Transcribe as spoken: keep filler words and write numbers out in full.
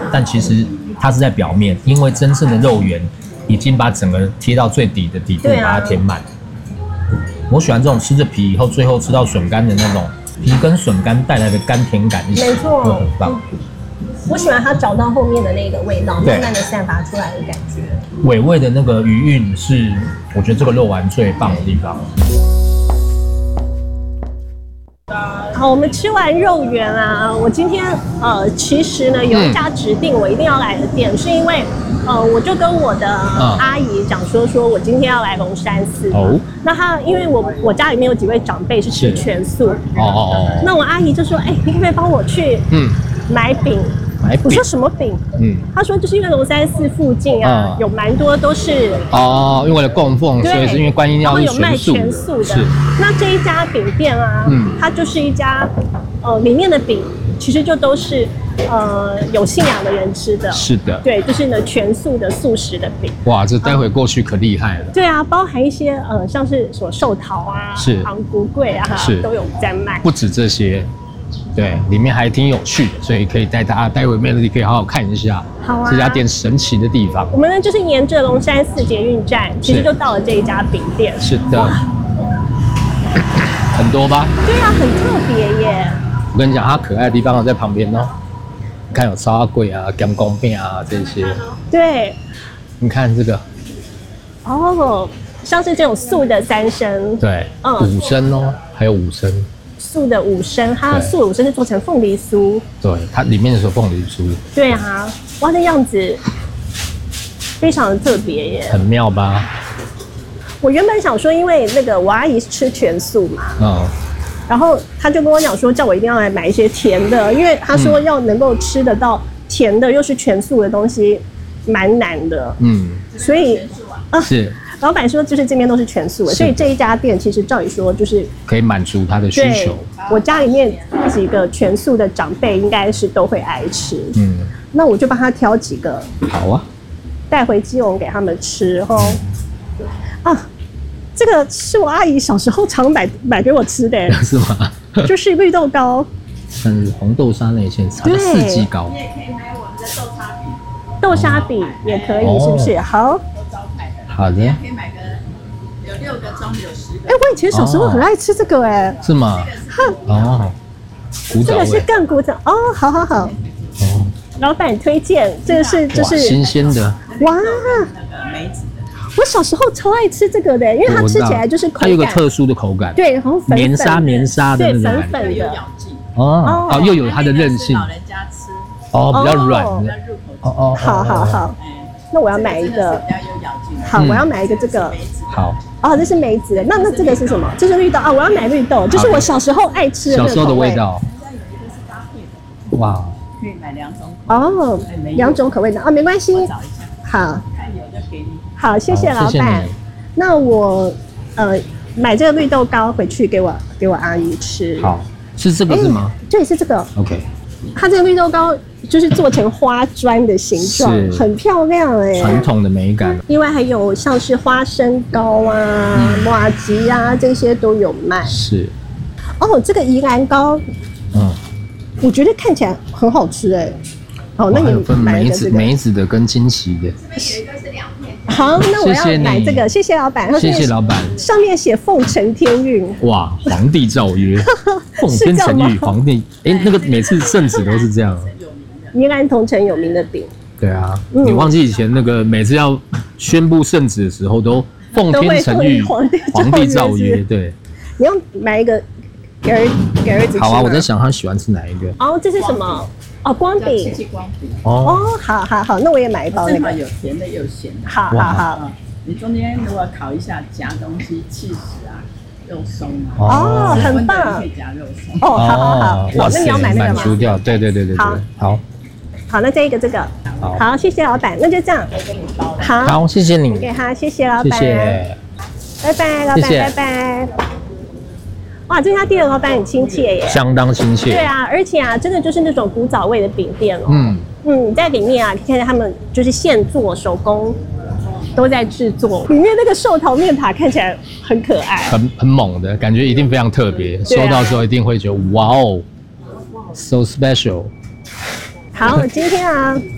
但其实它是在表面，因为真正的肉圆已经把整个贴到最底的底部， 啊、 把它填满。我喜欢这种吃着皮以后，最后吃到笋干的那种皮跟笋干带来的甘甜感一起， 没错， 会很棒。 我喜欢它找到后面的那个味道，慢慢的散发出来的感觉。 尾味的那个余韵是，我觉得这个肉丸最棒的地方。 好，我们吃完肉圆啊，我今天呃，其实呢有一家指定我一定要来的店，嗯、是因为呃，我就跟我的阿姨讲说，说我今天要来龙山寺。哦。那她因为我我家里面有几位长辈是吃全素。哦哦哦。那我阿姨就说，哎、欸，你可不可以帮我去嗯买饼？我说什么饼？嗯，他说就是因为龙山寺附近啊，嗯、有蛮多都是哦，因为了供奉，所以是因为观音庙是有卖全素的。是，那这一家饼店啊，嗯，它就是一家呃里面的饼其实就都是呃有信仰的人吃的。 是的， 对，就是呢全素的素食的饼。 哇，这待会过去可厉害了。 对啊，包含一些呃像是什么寿桃啊、 是昂古贵啊，是都有在卖。 不止这些。对，里面还挺有趣的，所以可以带大家待会 Melody 可以好好看一下。 好啊， 这家店神奇的地方。 我们呢就是沿着龙山寺捷运站，其实就到了这一家饼店。 是的，很多吧？ 对啊，很特别耶。 我跟你讲，它可爱的地方在旁边哦。你看有烧粿啊、姜公片啊这些。 对。 你看这个。 哦，像是这种素的三牲。对， 嗯，五牲哦，还有五牲。 素的五牲，它的素的五牲是做成凤梨酥。 对，它里面是凤梨酥。 对啊，哇，那样子非常的特别耶， 很妙吧？ 我原本想说，因为那个我阿姨是吃全素嘛， 嗯， 然后她就跟我讲说，叫我一定要来买一些甜的，因为她说要能够吃得到甜的又是全素的东西，蛮难的。嗯，所以啊是。老板说，就是这边都是全素的，所以这一家店其实照理说就是可以满足他的需求。 我家里面几个全素的长辈应该是都会爱吃，嗯，那我就帮他挑几个， 好啊， 带回基隆给他们吃哦。啊，这个是我阿姨小时候常买买给我吃的， 是吗？ 就是绿豆糕， 嗯，红豆沙内馅，它的四季糕。 你也可以买我们的豆沙饼， 豆沙饼也可以，是不是？好。 好的， 可以买个有六个装有十个。 哎，我以前小时候很爱吃这个哎， 是吗？哦，古早味， 这个是更古早哦，好好好。哦，老板推荐，这个是就是新鲜的。 哇，梅子的。我小时候超爱吃这个的，因为它吃起来就是口感， 它有个特殊的口感， 对，然后绵沙绵沙的那种粉粉的。 哦哦，又有它的韧性。 老人家吃。 哦，比较软的。 哦哦，好好好。那我要买一个，好，我要买一个这个， 好， 哦，这是梅子的，那那这个是什么？这是绿豆啊，我要买绿豆，就是我小时候爱吃的小时候的味道。哇， 可以买两种， 哦，两种口味的啊，没关系，好， 看有就给你， 好，谢谢老板。那我呃买这个绿豆糕回去给我给我阿姨吃。 好，是这个是吗？ 对，是这个。 OK。 它这个绿豆糕就是做成花砖的形状，很漂亮哎， 传统的美感。 另外还有像是花生糕啊、麻糬啊这些都有卖。是。哦，这个宜兰糕，嗯，我觉得看起来很好吃哎。哦，那你买一个这个梅子的跟金旗的。 好，那我要买这个，谢谢老板。 谢谢老板。 上面写凤承天运。 哇，皇帝诏曰，奉天承运，皇帝。哎，那个每次圣旨都是这样。 宜兰同城有名的饼。 对啊，你忘记以前那个每次要宣布圣旨的时候，都奉天承运，皇帝诏曰。对。 你要买一个给儿给儿子吃。 好啊，我在想他喜欢吃哪一个。 哦，这是什么？哦，光饼， 光饼哦，好好好，那我也买一包那个， 有甜的有咸的， 好好好。 你中间如果烤一下夹东西，起司啊，肉松啊， 哦，很棒， 可以夹肉松。 哦，好好好，哇，那你要买那个吗？ 满足掉，对对对对对，好，好， 好，那这一个这个，好，谢谢老板，那就这样，好， 好，谢谢你， 给他，谢谢老板， 谢谢， 拜拜，老板，拜拜。哇，这家店的老板很亲切耶， 相当亲切。 对啊，而且啊，真的就是那种古早味的饼店哦。嗯嗯，在里面啊，可以看见他们就是现做手工，都在制作。里面那个寿桃面塔看起来很可爱， 很很猛的感觉，一定非常特别。收到之后一定会觉得哇哦 ，so special。 好，今天啊。